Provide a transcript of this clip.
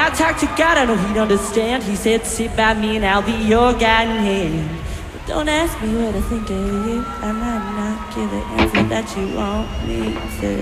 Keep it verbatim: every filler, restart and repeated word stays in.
I talked to God, I know he'd understand. He said, sit by me and I'll be your guiding hand. But don't ask me what I think of you, I might not give the answer that you want me to.